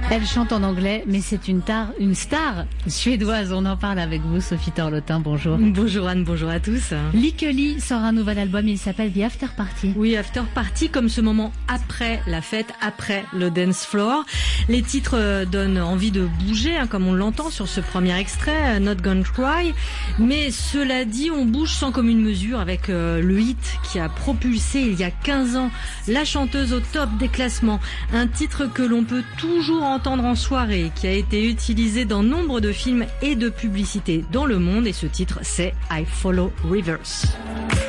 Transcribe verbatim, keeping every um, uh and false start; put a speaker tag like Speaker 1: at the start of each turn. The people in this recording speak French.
Speaker 1: Elle chante en anglais, mais c'est une, tar, une star suédoise. On en parle avec vous, Sophie Torlotin. Bonjour.
Speaker 2: Bonjour Anne, bonjour à tous.
Speaker 1: Likely sort un nouvel album, il s'appelle The After Party.
Speaker 2: Oui, After Party, comme ce moment après la fête, après le dance floor. Les titres donnent envie de bouger, hein, comme on l'entend sur ce premier extrait, Not Gonna Cry. Mais cela dit, on bouge sans commune mesure avec euh, le hit qui a propulsé il y a quinze ans la chanteuse au top des classements. Un titre que l'on peut toujours entendre en soirée, qui a été utilisé dans nombre de films et de publicités dans le monde. Et ce titre, c'est I Follow Rivers.